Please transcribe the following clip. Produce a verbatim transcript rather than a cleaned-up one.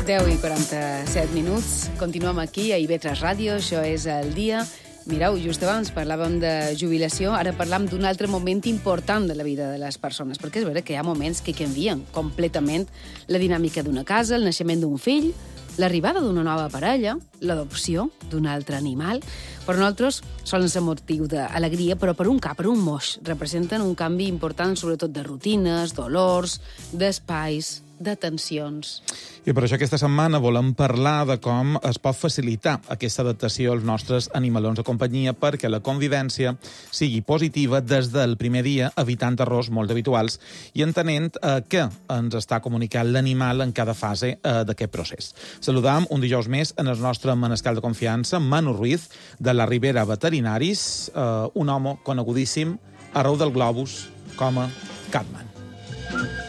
deu i quaranta-set minuts. Continuem aquí a I V tres Ràdio. Això és El Dia. Mireu, just abans parlàvem de jubilació, ara parlam d'un altre moment important de la vida de les persones, perquè és vera que hi ha moments que canvien completament la dinàmica d'una casa, el naixement d'un fill, l'arribada d'una nova parella, l'adopció d'un altre animal. Per nosaltres solen ser motiu d'alegria, però per un cap, per un moix, representen un canvi important, sobretot de rutines, d'olors, d'espais, de tensions. I per això aquesta setmana volem parlar de com es pot facilitar aquesta adaptació als nostres animalons de companyia perquè la convivència sigui positiva des del primer dia, evitant errors molt habituals i entenent eh, què ens està comunicant l'animal en cada fase eh, d'aquest procés. Saludam un dijous més en el nostre manescal de confiança, Manu Ruiz, de la Ribera Veterinaris, eh, un home conegudíssim arreu del globus com a Catman.